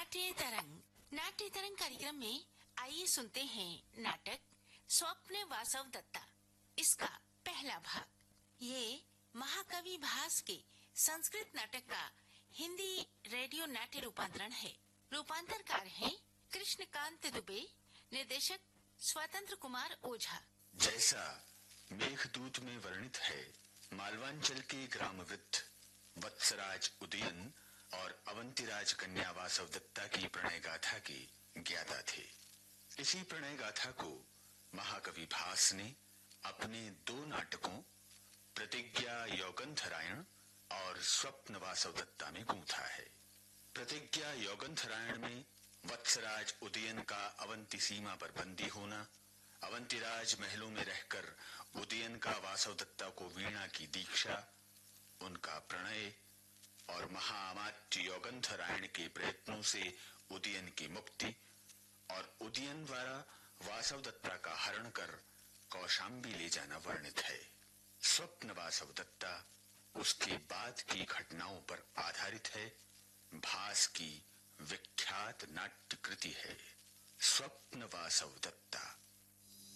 नाट्य तरंग कार्यक्रम में आइए सुनते हैं नाटक स्वप्न वासव दत्ता, इसका पहला भाग। ये महाकवि भास के संस्कृत नाटक का हिंदी रेडियो नाट्य रूपांतरण है। रूपांतरकार हैं कृष्णकांत दुबे, निर्देशक स्वतंत्र कुमार ओझा। जैसा मेघदूत में वर्णित है, मालवांचल के ग्राम वृद्ध वत्सराज उदयन और अवंतिराज कन्या वासव दत्ता की प्रणय गाथा के ज्ञाता थे। इसी प्रणय गाथा को महाकवि भास ने अपने दो नाटकों प्रतिज्ञा यौगंधरायण और स्वप्न वासव दत्ता में गूंथा है। प्रतिज्ञा यौगंधरायण में वत्सराज उदयन का अवंती सीमा पर बंदी होना, अवंतिराज महलों में रहकर उदयन का वासव दत्ता को वीणा की दीक्षा, उनका प्रणय और महाअमात्य यौगंधरायण के प्रयत्नों से उदयन की मुक्ति और उदयन द्वारा वासव दत्ता का हरण कर कौशाम्बी ले जाना वर्णित है। स्वप्न वासव दत्ता उसके बाद की घटनाओं पर आधारित है। भास की विख्यात नाट्य कृति है स्वप्न वासव दत्ता।